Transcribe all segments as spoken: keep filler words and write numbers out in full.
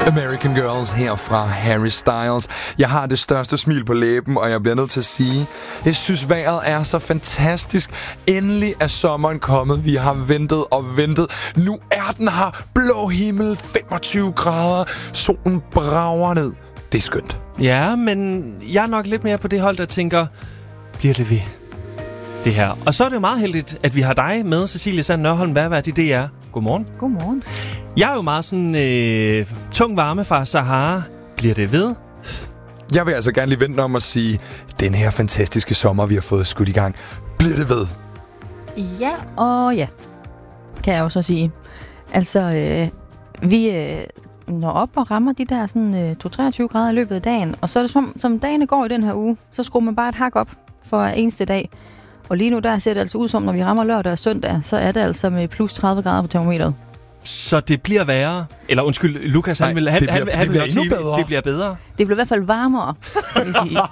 American Girls her fra Harry Styles. Jeg har det største smil på læben, og jeg bliver nødt til at sige, jeg synes vejret er så fantastisk. Endelig er sommeren kommet. Vi har ventet og ventet. Nu er den her. Blå himmel, femogtyve grader. Solen brager ned. Det er skønt. Ja, men jeg er nok lidt mere på det hold, der tænker, bliver det ved det her? Og så er det jo meget heldigt, at vi har dig med, Cecilie Sand Nørholm, værvært i D R. Godmorgen. Godmorgen. Jeg er jo meget sådan øh, tung varme fra Sahara. Bliver det ved? Jeg vil altså gerne lige vente om at sige, den her fantastiske sommer, vi har fået skudt i gang, bliver det ved? Ja og ja, kan jeg også sige. Altså, øh, vi øh, når op og rammer de der sådan, øh, to til treogtyve grader i løbet af dagen, og så er det som, som dagene går i den her uge, så skruer man bare et hak op for eneste dag. Og lige nu der ser det altså ud som, når vi rammer lørdag og søndag, så er det altså med plus tredive grader på termometeret. Så det bliver værre? Eller undskyld, Lukas, han Nej, vil, han, det bliver, han, det han bliver vil endnu sige, bedre. Det bliver bedre. Det bliver i hvert fald varmere, vil jeg sige.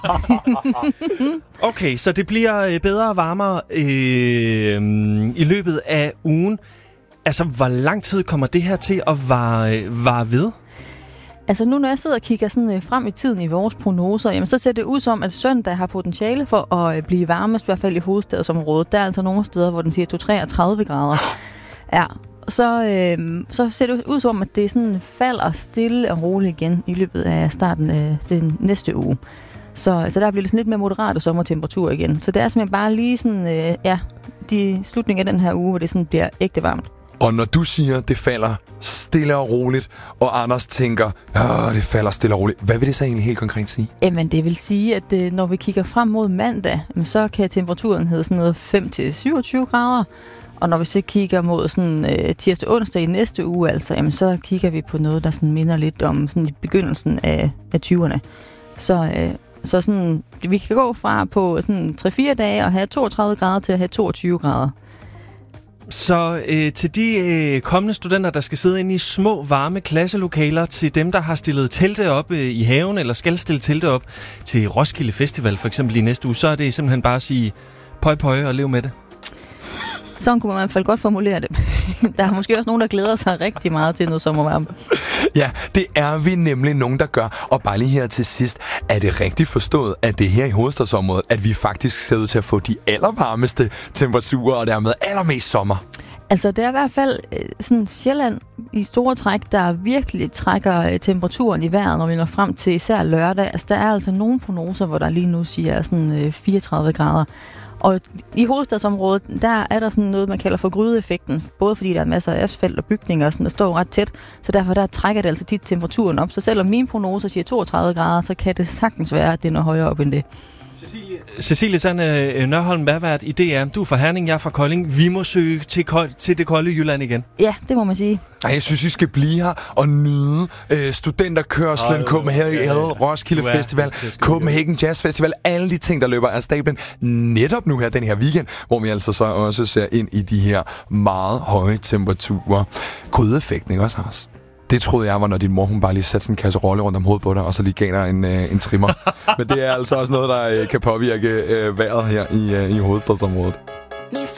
Okay, så det bliver bedre og varmere øh, i løbet af ugen. Altså, hvor lang tid kommer det her til at vare, vare ved? Altså nu, når jeg sidder og kigger sådan, øh, frem i tiden i vores prognoser, jamen, så ser det ud som, at søndag har potentiale for at øh, blive varmest, i hvert fald i hovedstadsområdet. Der er altså nogle steder, hvor den siger to til treogtredive grader. Ja, så, øh, så ser det ud som, at det sådan falder stille og roligt igen i løbet af starten af den næste uge. Så, så der bliver det sådan lidt mere moderate sommertemperatur igen. Så det er simpelthen bare lige sådan, øh, ja, de slutningen af den her uge, hvor det sådan bliver ægte varmt. Og når du siger, det falder stille og roligt, og Anders tænker, åh, det falder stille og roligt, hvad vil det så egentlig helt konkret sige? Jamen, det vil sige, at øh, når vi kigger frem mod mandag, så kan temperaturen hedde sådan noget fem til syvogtyve grader. Og når vi så kigger mod sådan, øh, tirsdag og onsdag i næste uge, altså, jamen, så kigger vi på noget, der sådan minder lidt om sådan, i begyndelsen af, af tyverne. Så, øh, så sådan, vi kan gå fra på sådan tre til fire dage og have toogtredive grader til at have toogtyve grader. Så øh, til de øh, kommende studenter, der skal sidde inde i små, varme klasselokaler, til dem, der har stillet telte op øh, i haven, eller skal stille telte op til Roskilde Festival for eksempel i næste uge, så er det simpelthen bare at sige pøj pøj og lev med det. Sådan kunne man i hvert fald godt formulere det. Der er måske også nogen, der glæder sig rigtig meget til noget sommervarme. Ja, det er vi nemlig nogen, der gør. Og bare lige her til sidst, er det rigtigt forstået, at det her i hovedstadsområdet, at vi faktisk ser ud til at få de allervarmeste temperaturer, og dermed allermest sommer? Altså, det er i hvert fald sådan Sjælland i store træk, der virkelig trækker temperaturen i vejret, når vi når frem til især lørdag. Altså, der er altså nogle prognoser, hvor der lige nu siger sådan fireogtredive grader. Og i hovedstadsområdet, der er der sådan noget, man kalder for grydeeffekten. Både fordi der er masser af asfalt og bygninger, sådan, der står ret tæt. Så derfor der trækker det altså tit temperaturen op. Så selvom mine prognoser siger toogtredive grader, så kan det sagtens være, at det er noget højere op end det. Cecilie, Cecilie Sand Nørholm, værvært i D R. Du er fra Herning, jeg er fra Kolding. Vi må søge til, kold, til det kolde Jylland igen. Ja, det må man sige. Ej, jeg synes, I skal blive her og nyde øh, studenterkørslen, oh, Copenhagen, ja, ja. Roskilde Festival, Copenhagen Jazz Festival, alle de ting, der løber af stablen netop nu her, den her weekend, hvor vi altså så også ser ind i de her meget høje temperaturer. Grydeeffekten, ikke også, Anders? Det troede jeg var, når din mor hun bare lige satte sådan en kasserolle rundt om hovedet på dig, og så lige gav dig en, øh, en trimmer. Men det er altså også noget, der øh, kan påvirke øh, vejret her i, øh, i hovedstadsområdet.